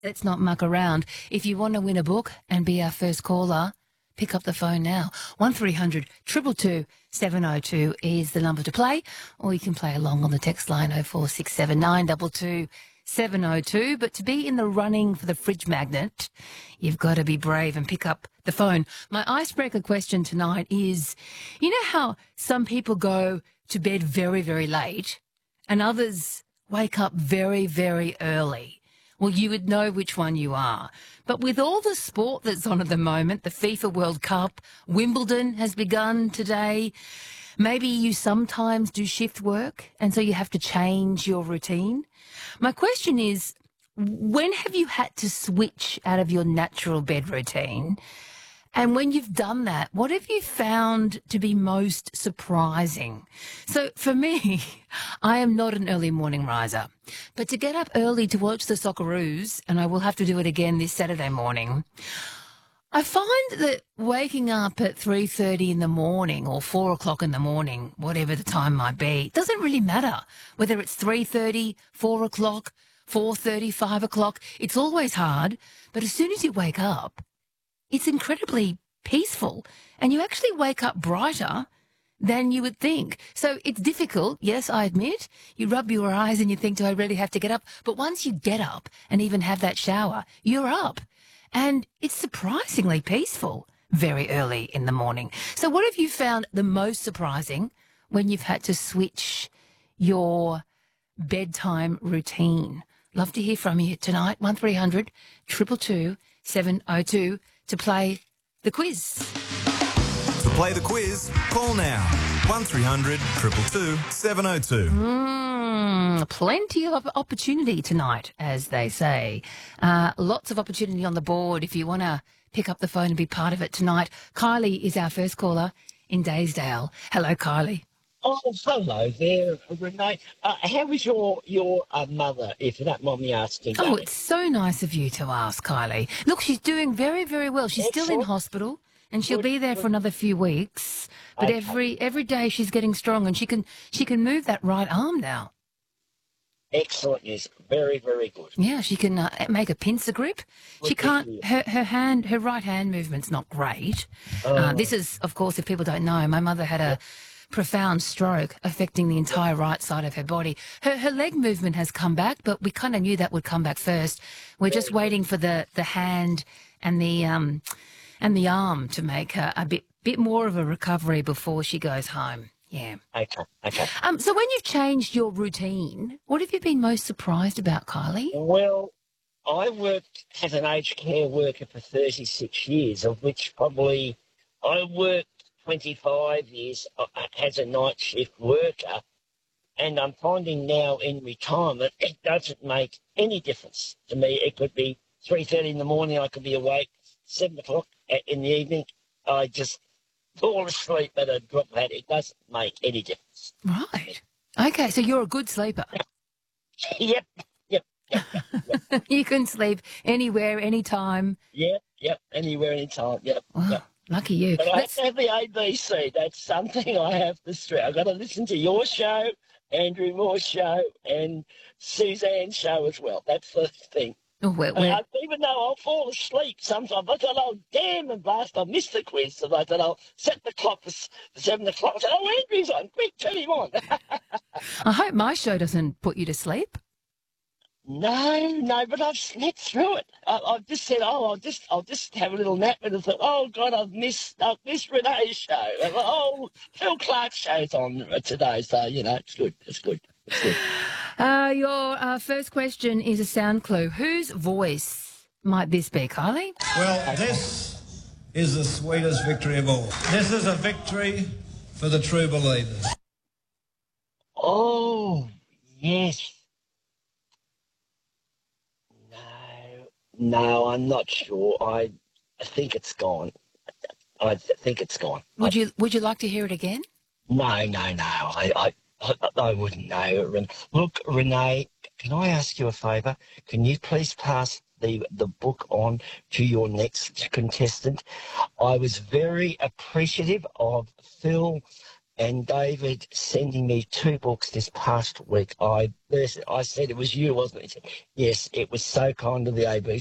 Let's not muck around. If you want to win a book and be our first caller, pick up the phone now. 1300 222 702 is the number to play, or you can play along on the text line 0467 922 702. But to be in the running for the fridge magnet, you've got to be brave and pick up the phone. My icebreaker question tonight is, you know how some people go to bed very, very late and others wake up very, very early? Well, you would know which one you are. But with all the sport that's on at the moment, the FIFA World Cup, Wimbledon has begun today. Maybe you sometimes do shift work and so you have to change your routine. My question is, when have you had to switch out of your natural bed routine? And when you've done that, what have you found to be most surprising? So for me, I am not an early morning riser, but to get up early to watch the Socceroos, and I will have to do it again this Saturday morning, I find that waking up at 3:30 in the morning or 4 o'clock in the morning, whatever the time might be, doesn't really matter. Whether it's 3:30, 4 o'clock, 4:30, 5 o'clock, it's always hard. But as soon as you wake up, it's incredibly peaceful and you actually wake up brighter than you would think. So it's difficult, yes, I admit. You rub your eyes and you think, do I really have to get up? But once you get up and even have that shower, you're up. And it's surprisingly peaceful very early in the morning. So what have you found the most surprising when you've had to switch your bedtime routine? Love to hear from you tonight. 1300 222 702 to play the quiz. To play the quiz, call now. 1300 222 702. Plenty of opportunity tonight, as they say. Lots of opportunity on the board if you want to pick up the phone and be part of it tonight. Kylie is our first caller in Daysdale. Hello, Kylie. Oh, hello there, Renee. How was your mother, if you don't mind me asking? Oh, it's so nice of you to ask, Kylie. Look, she's doing very, very well. She's still in hospital and she'll be there for another few weeks. But every day she's getting strong and she can move that right arm now. Excellent news. Very, very good. Yeah, she can make a pincer grip. She can't. Her right hand movement's not great. This is, of course, if people don't know, my mother had a profound stroke affecting the entire right side of her body. Her leg movement has come back, but we kind of knew that would come back first. We're just waiting for the hand and the arm to make a bit more of a recovery before she goes home. Yeah. Okay. So when you've changed your routine, what have you been most surprised about, Kylie? Well, I worked as an aged care worker for 36 years, of which probably I worked 25 years as a night shift worker, and I'm finding now in retirement it doesn't make any difference to me. It could be 3:30 in the morning, I could be awake 7 o'clock in the evening. I just fall asleep at a drop hat. It doesn't make any difference. Right. Okay, so you're a good sleeper. Yep. You can sleep anywhere, anytime. Yep, anywhere, anytime. Yep. Lucky you. But I have to have the ABC. That's something I have to stress. I've got to listen to your show, Andrew Moore's show, and Suzanne's show as well. That's the thing. Oh, Even though I'll fall asleep sometimes, I thought, oh, damn and blast, I missed the quiz. So I thought, I'll set the clock for 7 o'clock. I said, oh, Andrew's on. Quick, turn him on. I hope my show doesn't put you to sleep. No, but I've slept through it. I've just said, I'll just have a little nap, and I thought, oh God, I've missed Renee's show. I thought, oh, Phil Clark's show's on today, so it's good. It's good. Your first question is a sound clue. Whose voice might this be, Kylie? Well, this is the sweetest victory of all. This is a victory for the true believers. Oh, yes. No, I'm not sure. I think it's gone. I think it's gone. Would you like to hear it again? No. I wouldn't know. Look, Renee, can I ask you a favour? Can you please pass the book on to your next contestant? I was very appreciative of Phil and David sending me 2 books this past week. I said it was you, wasn't it? He said, yes, it was so kind of the ABC.